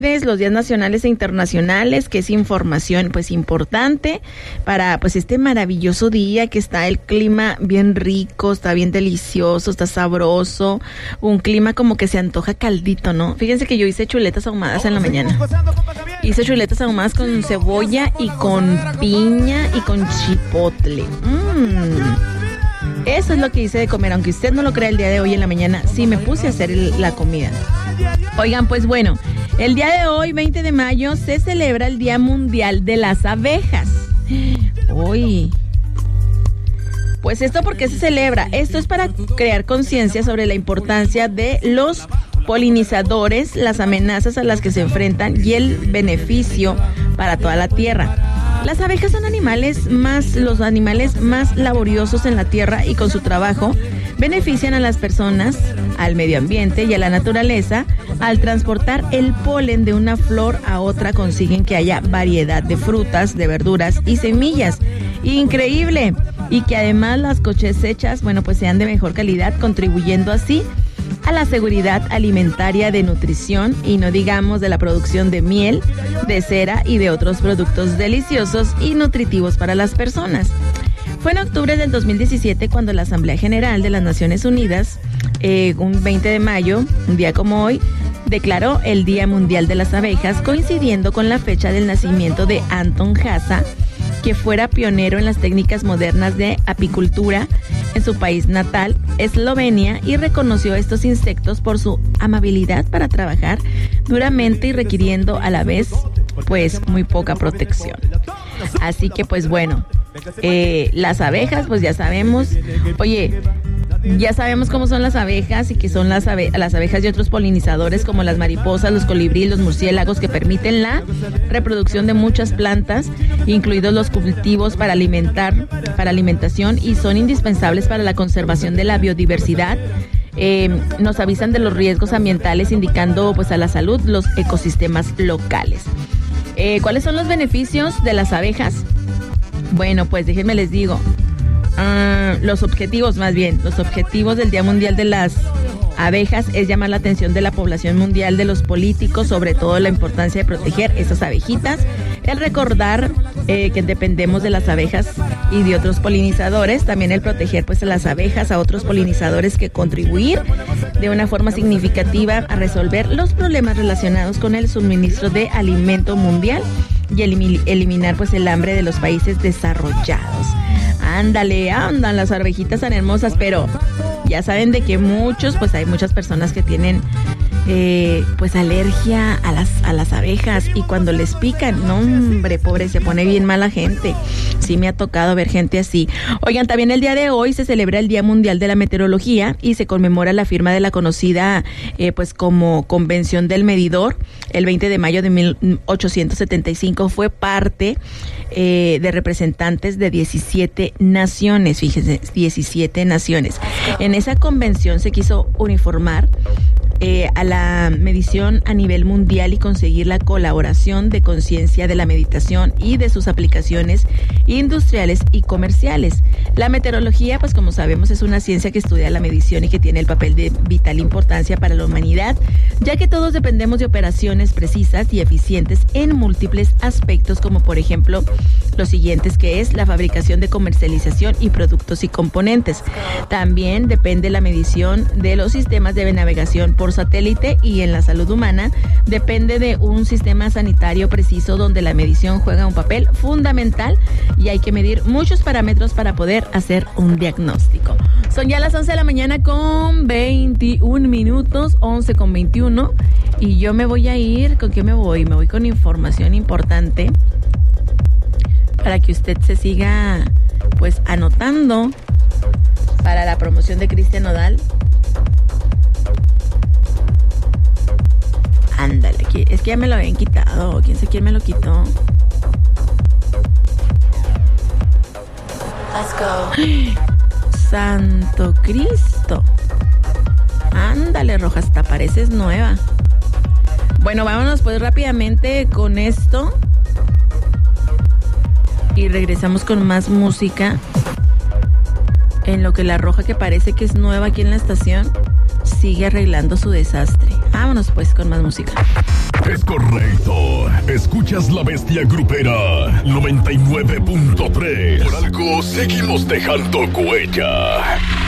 los días nacionales e internacionales, que es información pues importante para pues este maravilloso día que está el clima bien rico, está bien delicioso, está sabroso, un clima como que se antoja caldito, ¿no? Fíjense que yo hice chuletas ahumadas en la mañana. Hice chuletas ahumadas con cebolla y con piña y con chipotle. Eso es lo que hice de comer, aunque usted no lo crea, el día de hoy en la mañana sí me puse a hacer la comida. Oigan, pues bueno, el día de hoy, 20 de mayo, se celebra el Día Mundial de las Abejas. Uy. Pues esto, ¿por qué se celebra? Esto es para crear conciencia sobre la importancia de los polinizadores, las amenazas a las que se enfrentan y el beneficio para toda la tierra. Las abejas son los animales más laboriosos en la tierra y con su trabajo benefician a las personas, al medio ambiente y a la naturaleza. Al transportar el polen de una flor a otra consiguen que haya variedad de frutas, de verduras y semillas. Increíble. Y que además las cosechas, pues sean de mejor calidad, contribuyendo así a la seguridad alimentaria, de nutrición y no digamos de la producción de miel, de cera y de otros productos deliciosos y nutritivos para las personas. Fue en octubre del 2017 cuando la Asamblea General de las Naciones Unidas, un 20 de mayo, un día como hoy, declaró el Día Mundial de las Abejas, coincidiendo con la fecha del nacimiento de Anton Hasa, que fuera pionero en las técnicas modernas de apicultura en su país natal, Eslovenia, y reconoció a estos insectos por su amabilidad para trabajar duramente y requiriendo a la vez, pues, muy poca protección. Así que, pues bueno, las abejas, pues ya sabemos, ya sabemos cómo son las abejas y que son las abejas y otros polinizadores como las mariposas, los colibríes, los murciélagos, que permiten la reproducción de muchas plantas, incluidos los cultivos para alimentación, y son indispensables para la conservación de la biodiversidad. Nos avisan de los riesgos ambientales, indicando pues a la salud los ecosistemas locales. ¿Cuáles son los beneficios de las abejas? Bueno, pues déjenme les digo. Los objetivos del Día Mundial de las Abejas es llamar la atención de la población mundial, de los políticos, sobre todo la importancia de proteger esas abejitas, el recordar que dependemos de las abejas y de otros polinizadores, también el proteger pues a las abejas, a otros polinizadores, que contribuir de una forma significativa a resolver los problemas relacionados con el suministro de alimento mundial y eliminar pues el hambre de los países desarrollados. Ándale, las abejitas tan hermosas, pero ya saben de que hay muchas personas que tienen pues alergia a las abejas, y cuando les pican, no hombre, pobre, se pone bien mala gente. Sí me ha tocado ver gente así. Oigan, también el día de hoy se celebra el Día Mundial de la Meteorología y se conmemora la firma de la conocida pues como Convención del Medidor. El 20 de mayo de 1875 fue parte de representantes de 17 naciones, fíjense, 17 naciones. En esa convención se quiso uniformar a la medición a nivel mundial y conseguir la colaboración de conciencia de la meditación y de sus aplicaciones industriales y comerciales. La meteorología, pues como sabemos, es una ciencia que estudia la medición y que tiene el papel de vital importancia para la humanidad, ya que todos dependemos de operaciones precisas y eficientes en múltiples aspectos, como por ejemplo los siguientes, que es la fabricación, de comercialización y productos y componentes. También depende la medición de los sistemas de navegación por satélite, y en la salud humana depende de un sistema sanitario preciso donde la medición juega un papel fundamental y hay que medir muchos parámetros para poder hacer un diagnóstico. Son ya las 11 de la mañana con 21 minutos, 11 con 21, y yo me voy a ir, ¿con qué me voy? Me voy con información importante para que usted se siga pues anotando para la promoción de Cristian Nodal. Ándale, es que ya me lo habían quitado. ¿Quién sé quién me lo quitó? Let's go. Santo Cristo. Ándale, Roja, hasta pareces nueva. Bueno, vámonos pues rápidamente con esto y regresamos con más música, en lo que la Roja, que parece que es nueva aquí en la estación, sigue arreglando su desastre. Vámonos pues con más música. Es correcto. Escuchas La Bestia Grupera 99.3. Por algo seguimos dejando huella.